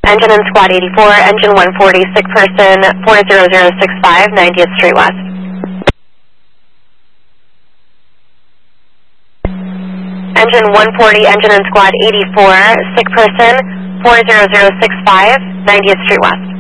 Engine in squad 84, engine 140, sick person 40065, 90th Street West. Engine 140, engine in squad 84, sick person 40065, 90th Street West.